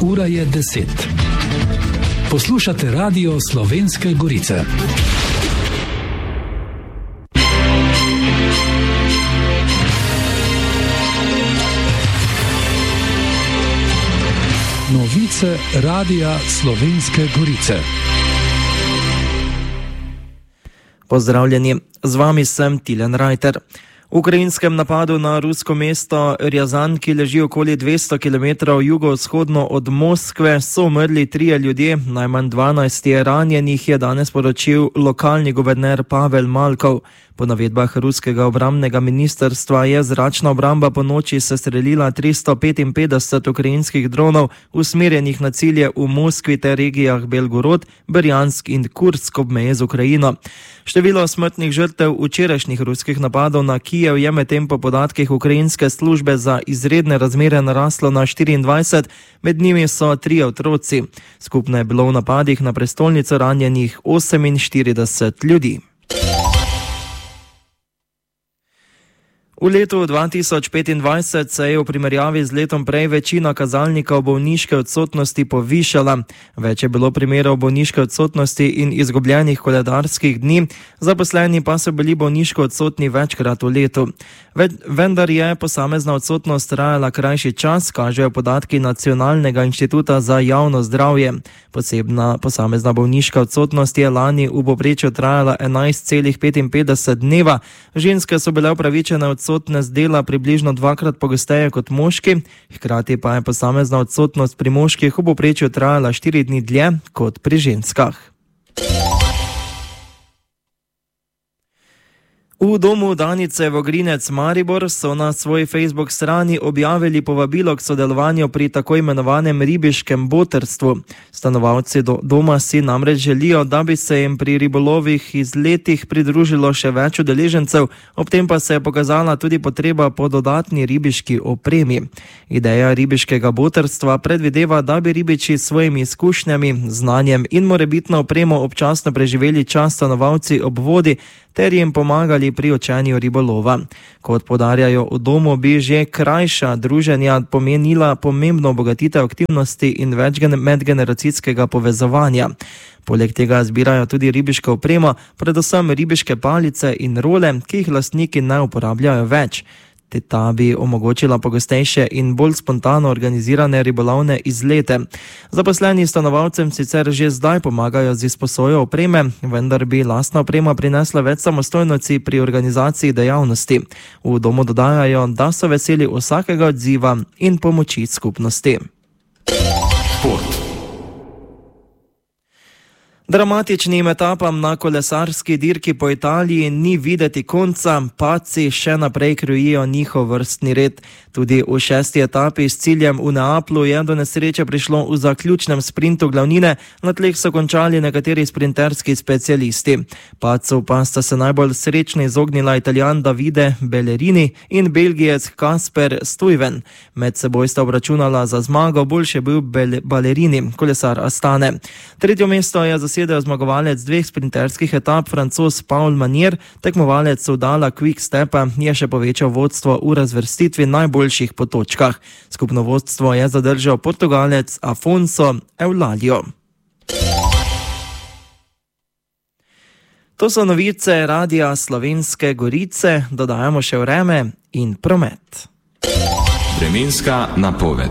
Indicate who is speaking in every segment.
Speaker 1: Ura je 10. Poslušate Radio Slovenske Gorice. Novice Radia Slovenske Gorice.
Speaker 2: Pozdravljeni, z vami sem Tilen Rajter. V ukrajinskem napadu na rusko mesto Rjazan, ki leži okoli 200 km jugovzhodno od Moskve, so umrli 3 ljudje, najmanj 12 je ranjenih, je danes poročil lokalni guverner Pavel Malkov. Po navedbah ruskega obrambnega ministrstva je zračna obramba po noči sestrelila 355 ukrajinskih dronov, usmerjenih na cilje v Moskvi ter regijah Belgorod, Brjansk in Kursk ob meji z Ukrajino. Število smrtnih žrtev včerajšnjih ruskih napadov na Kijev je medtem po podatkih ukrajinske službe za izredne razmere naraslo na 24, med njimi so 3 otroci. Skupno je bilo v napadih na prestolnico ranjenih 48 ljudi. V letu 2025 se je v primerjavi z letom prej večina kazalnikov bolniške odsotnosti povišala. Več je bilo primerov bolniške odsotnosti in izgubljenih koledarskih dni, zaposleni pa so bili bolniško odsotni večkrat v letu. Vendar je posamezna odsotnost trajala krajši čas, kažejo podatki Nacionalnega inštituta za javno zdravje. Posamezna bolniška odsotnost je lani v povprečju trajala 11,55 dneva, ženske so bile upravičene odsotne z dela približno 2-krat pogosteje kot moški, hkrati pa je posamezna odsotnost pri moških v povprečju trajala 4 dni dlje kot pri ženskah. V domu Danice Vogrinec Maribor so na svoji Facebook strani objavili povabilo k sodelovanju pri tako imenovanem ribiškem botrstvu. Stanovalci doma si namreč želijo, da bi se jim pri ribolovih izletih pridružilo še več udeležencev, ob tem pa se je pokazala tudi potreba po dodatni ribiški opremi. Ideja ribiškega botrstva predvideva, da bi ribiči s svojimi izkušnjami, znanjem in morebitno opremo občasno preživeli čas stanovalci ob vodi ter jim pomagali pri učenju ribolova. Kot poudarjajo v domu, bi že krajša druženja pomenila pomembno obogatitev aktivnosti in več medgeneracijskega povezovanja. Poleg tega zbirajo tudi ribiško opremo, predvsem ribiške palice in role, ki jih lastniki ne uporabljajo več. Ta bi omogočila pogostejše in bolj spontano organizirane ribolovne izlete. Zaposleni stanovalcem sicer že zdaj pomagajo z izposojo opreme, vendar bi lastna oprema prinesla več samostojnosti pri organizaciji dejavnosti. V domu dodajajo, da so veseli vsakega odziva in pomoči skupnosti. Šport. Dramatičnim etapam na kolesarski dirki po Italiji ni videti konca, padci še naprej krojijo njihov vrstni red. Tudi v 6. etapi s ciljem v Neaplu je do nesreče prišlo v zaključnem sprintu glavnine, na tleh so končali nekateri sprinterski specialisti. Padcev pa sta se najbolj srečno izognila Italijan Davide Bellerini in Belgijec Kasper Stuyven. Med seboj sta obračunala za zmago, boljši je bil Ballerini, kolesar Astane. Tretje mesto je zasedel zmagovalec 2 sprinterskih etap, Francoz Paul Manier, tekmovalec Soudala Quick Stepa je še povečal vodstvo v razvrstitvi najboljših po točkah. Skupno vodstvo je zadržal Portugalec Afonso Eulalio. To so novice Radia Slovenske Gorice, dodajamo še vreme in promet.
Speaker 3: Vremenska napoved.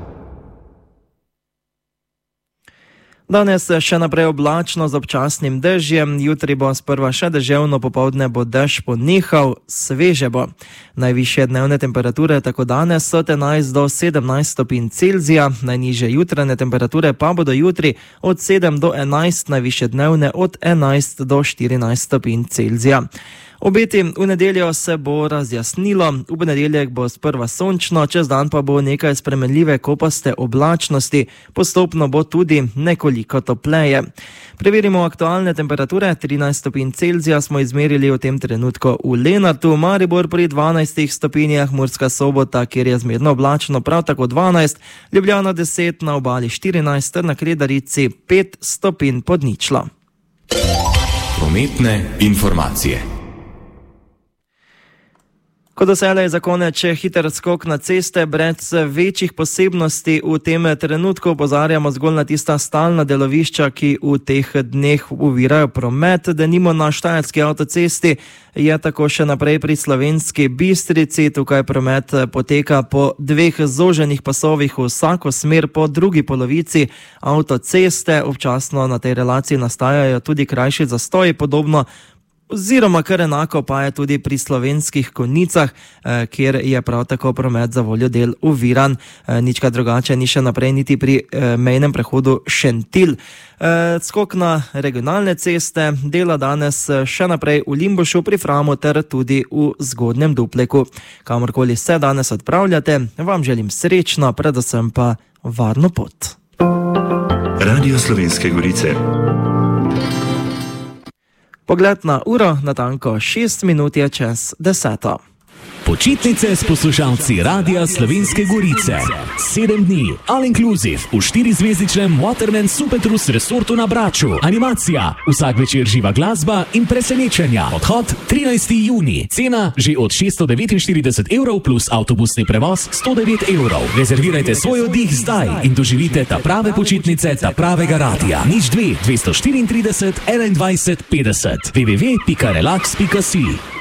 Speaker 2: Danes še naprej oblačno z občasnim dežjem, jutri bo sprva še deževno, popoldne bo dež ponehal, sveže bo. Najvišje dnevne temperature tako danes so 11 do 17 stopinj Celzija, najnižje jutranje temperature pa bodo jutri od 7 do 11, najvišje dnevne od 11 do 14 stopinj Celzija. Obeti v nedeljo se bo razjasnilo, v ponedeljek bo sprva sončno, čez dan pa bo nekaj spremenljive kopaste oblačnosti, postopno bo tudi nekoliko topleje. Preverimo aktualne temperature, 13 stopinj Celzija smo izmerili v tem trenutku v Lenartu, Maribor pri 12 stopinjah, Murska Sobota, kjer je zmerno oblačno, prav tako 12, Ljubljana 10, na obali 14, ter na Kredarici 5 stopinj pod ničlo.
Speaker 3: Prometne informacije.
Speaker 2: Kot doselej za konec še hiter skok na ceste brez večjih posebnosti. V tem trenutku opozarjamo zgolj na tista stalna delovišča, ki v teh dneh ovirajo promet. Denimo na Štajerski avtocesti je tako še naprej pri Slovenski Bistrici. Tukaj promet poteka po dveh zoženih pasovih v vsako smer po drugi polovici avtoceste. Občasno na tej relaciji nastajajo tudi krajši zastoji, podobno oziroma kar enako pa je tudi pri Slovenskih Konjicah, kjer je prav tako promet za voljo del oviran. Nička drugače ni še naprej niti pri mejnem prehodu Šentilj. Skok na regionalne ceste dela danes še naprej v Limbušu, pri Framu ter tudi v Zgodnjem Dupleku. Kamorkoli se danes odpravljate, vam želim srečno, predvsem pa varno pot.
Speaker 4: Radio Slovenske Gorice.
Speaker 2: Pogled na uro, natanko 6 minut je čez 10.
Speaker 5: Počitnice s poslušalci Radia Slovenske Gorice. 7 dni, all inclusive, v 4-zvezdičnem Waterman Supertrus resortu na Braču. Animacija, vsak večer živa glasba in presenečenja. Odhod 13. juni, cena že od 649 evrov plus avtobusni prevoz 109 evrov. Rezervirajte svoj oddih zdaj in doživite ta prave počitnice, ta pravega radia. 02 234 21 50 www.relax.si